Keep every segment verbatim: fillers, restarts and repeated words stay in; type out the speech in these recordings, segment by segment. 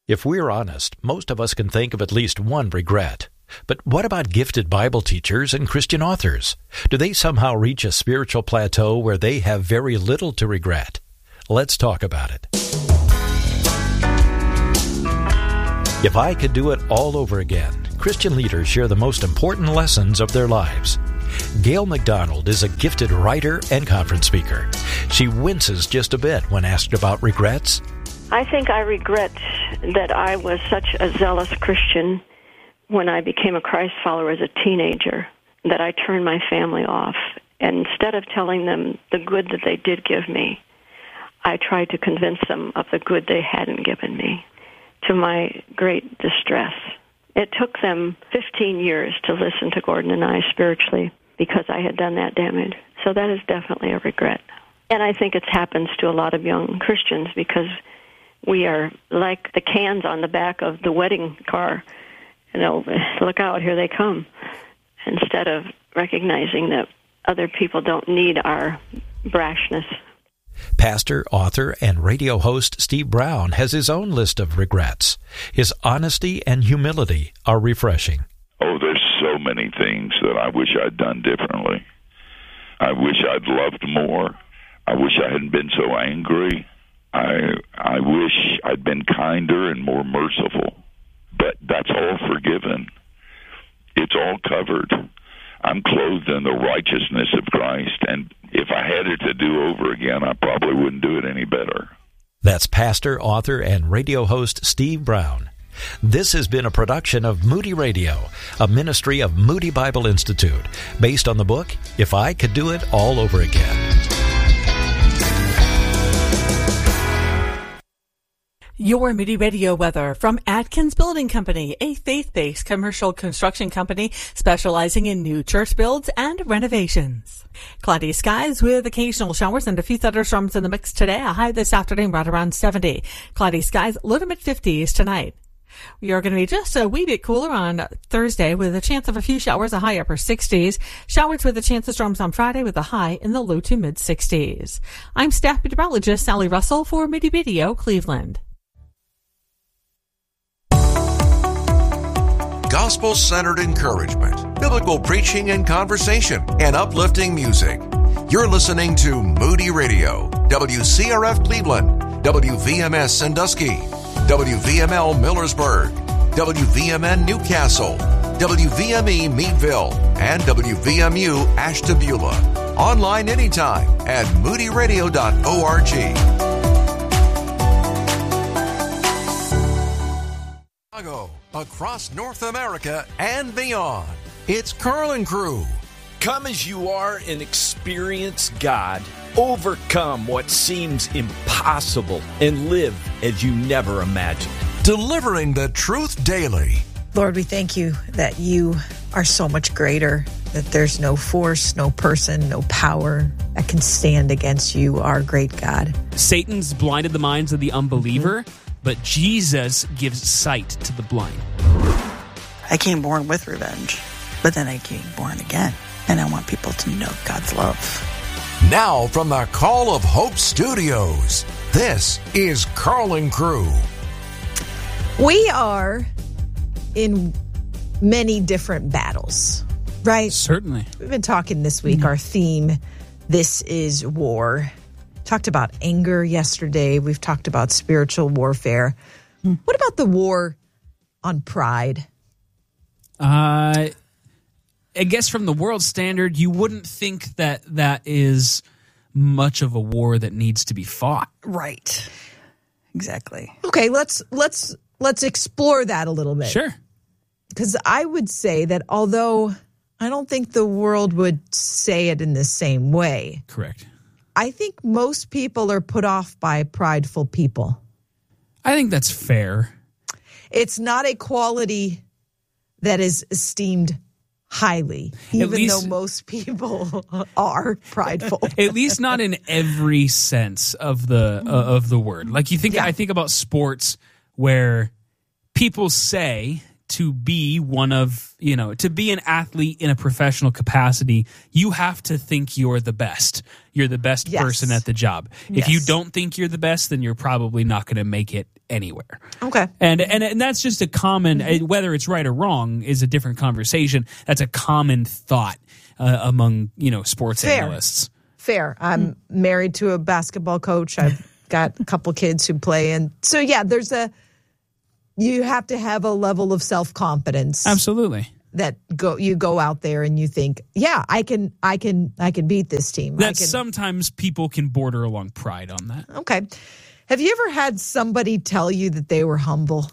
If we're honest, most of us can think of at least one regret. But what about gifted Bible teachers and Christian authors? Do they somehow reach a spiritual plateau where they have very little to regret? Let's talk about it. If I could do it all over again, Christian leaders share the most important lessons of their lives. Gail McDonald is a gifted writer and conference speaker. She winces just a bit when asked about regrets. I think I regret that I was such a zealous Christian when I became a Christ follower as a teenager, that I turned my family off. And instead of telling them the good that they did give me, I tried to convince them of the good they hadn't given me, to my great distress. It took them fifteen years to listen to Gordon and I spiritually because I had done that damage. So that is definitely a regret. And I think it happens to a lot of young Christians because we are like the cans on the back of the wedding car. You know, look out, here they come. Instead of recognizing that other people don't need our brashness. Pastor, author, and radio host Steve Brown has his own list of regrets. His honesty and humility are refreshing. Oh, there's so many things that I wish I'd done differently. I wish I'd loved more. I wish I hadn't been so angry. I I wish I'd been kinder and more merciful. But that's all forgiven. It's all covered. I'm clothed in the righteousness of Christ, and if I had it to do over again, I probably wouldn't do it any better. That's pastor, author, and radio host Steve Brown. This has been a production of Moody Radio, a ministry of Moody Bible Institute, based on the book, If I Could Do It All Over Again. Your Moody Radio weather from Atkins Building Company, a faith-based commercial construction company specializing in new church builds and renovations. Cloudy skies with occasional showers and a few thunderstorms in the mix today. A high this afternoon right around seventy. Cloudy skies, low to mid-fifties tonight. We are going to be just a wee bit cooler on Thursday with a chance of a few showers, a high upper sixties. Showers with a chance of storms on Friday with a high in the low to mid-sixties. I'm staff meteorologist Sally Russell for Moody Radio, Cleveland. Gospel-centered encouragement, biblical preaching and conversation, and uplifting music. You're listening to Moody Radio, W C R F Cleveland, W V M S Sandusky, W V M L Millersburg, W V M N Newcastle, W V M E Meadville, and W V M U Ashtabula. Online anytime at moody radio dot org. Chicago, across North America and beyond. It's Carl and Crew. Come as you are and experience God. Overcome what seems impossible and live as you never imagined. Delivering the truth daily. Lord, we thank you that you are so much greater, that there's no force, no person, no power that can stand against you, our great God. Satan's blinded the minds of the unbeliever, mm-hmm. but Jesus gives sight to the blind. I came born with revenge, but then I came born again, and I want people to know God's love. Now from the Call of Hope Studios, this is Carl and Crew. We are in many different battles, right? Certainly. We've been talking this week, mm-hmm. our theme, This is War. Talked about anger yesterday. We've talked about spiritual warfare. Mm. What about the war on pride? Uh, I guess from the world standard, you wouldn't think that that is much of a war that needs to be fought. Right. Exactly. Okay, let's let's let's explore that a little bit. Sure. Because I would say that although I don't think the world would say it in the same way. Correct. I think most people are put off by prideful people. I think that's fair. It's not a quality that is esteemed highly, even least, though most people are prideful. At least not in every sense of the uh, of the word. Like you think, yeah. I think about sports where people say to be one of, you know, to be an athlete in a professional capacity, you have to think you're the best. You're the best Yes. person at the job. Yes. If you don't think you're the best, then you're probably not going to make it anywhere. Okay. And, and and that's just a common, mm-hmm. whether it's right or wrong is a different conversation. That's a common thought uh, among, you know, sports Fair. analysts. Fair. I'm married to a basketball coach. I've got a couple kids who play. And so, yeah, there's a, you have to have a level of self-confidence. Absolutely. That go you go out there and you think, yeah, I can, I can, I can beat this team. That I can, sometimes people can border along pride on that. Okay. Have you ever had somebody tell you that they were humble?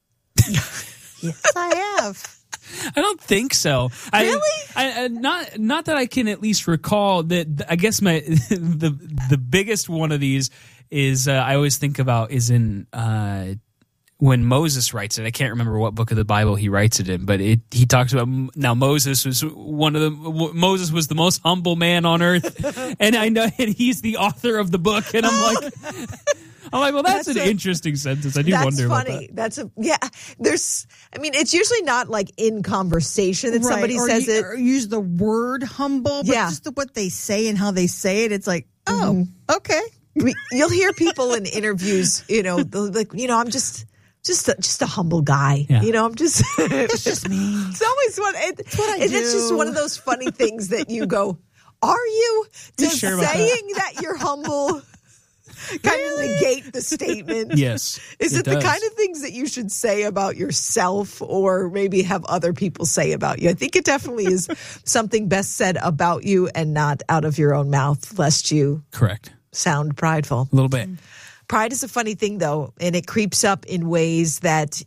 Yes, I have. I don't think so. Really? I, I, not not that I can at least recall that. I guess my the the biggest one of these is uh, I always think about is in uh, when Moses writes it. I can't remember what book of the Bible he writes it in, but it he talks about now Moses was one of the Moses was the most humble man on earth, and I know and he's the author of the book, and I'm like. I'm like, well, that's, that's an a, interesting sentence. I do that's wonder funny. about that. That's a yeah. There's, I mean, it's usually not like in conversation that right, somebody or says you, it. Or use the word humble, but yeah. just the, what they say and how they say it. It's like, oh, mm-hmm. okay. I mean, you'll hear people in interviews, you know, like, you know, I'm just. Just a, just a humble guy, yeah. you know. I'm just. It's just me. It's always one. It, it's what I and do. It's just one of those funny things that you go, "Are you?" Does sure saying that? that you're humble kind really? of negate the statement? Yes. Is it, it the kind of things that you should say about yourself, or maybe have other people say about you? I think it definitely is something best said about you and not out of your own mouth, lest you correct sound prideful. A little bit. Pride is a funny thing, though, and it creeps up in ways that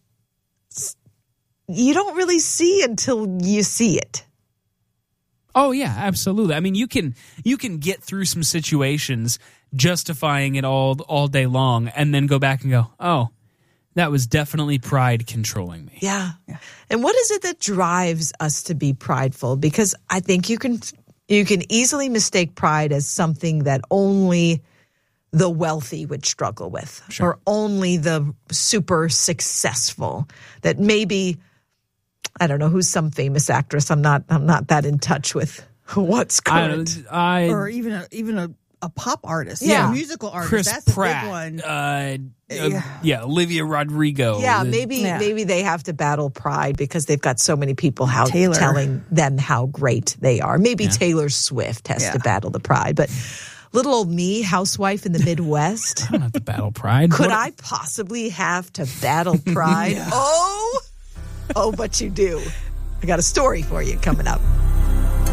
you don't really see until you see it. Oh, yeah, absolutely. I mean, you can you can get through some situations justifying it all all day long and then go back and go, oh, that was definitely pride controlling me. Yeah. yeah. And what is it that drives us to be prideful? Because I think you can you can easily mistake pride as something that only the wealthy would struggle with, sure. or only the super successful. That maybe, I don't know, who's some famous actress. I'm not. I'm not that in touch with what's current, I, I, or even a, even a, a pop artist, yeah, a musical artist. Chris That's Pratt, a big one. Uh, yeah. uh, yeah, Olivia Rodrigo. Yeah, the, maybe yeah. maybe they have to battle pride because they've got so many people how Taylor. telling them how great they are. Maybe yeah. Taylor Swift has yeah. to battle the pride, but. Little old me, housewife in the Midwest. I don't have to battle pride. Could what? I possibly have to battle pride? yeah. Oh, oh, but you do. I got a story for you coming up.